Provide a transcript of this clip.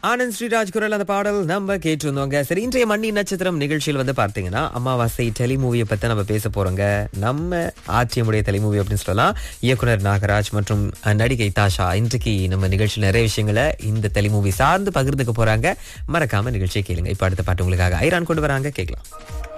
ஆனந்த் ஸ்ரீராஜ் குரல் அந்த பாடல் நம்ம கேட்டிருந்தோங்க. சரி, இன்றைய மண்ணி நட்சத்திரம் நிகழ்ச்சியில் வந்து பார்த்தீங்கன்னா அமாவாசை டெலிமூவியை பற்றி நம்ம பேச போறோங்க. நம்ம ஆட்சியமுடைய டெலிமூவி அப்படின்னு சொல்லலாம். இயக்குனர் நாகராஜ் மற்றும் நடிகை தாஷா இன்றைக்கு நம்ம நிகழ்ச்சியில் நிறைய விஷயங்களை இந்த டெலிமூவி சார்ந்து பகிர்ந்துக்க போறாங்க. மறக்காம நிகழ்ச்சியை கேளுங்க. இப்ப அடுத்த பாட்டு உங்களுக்காக ஐரான் கொண்டு வராங்க, கேட்கலாம்.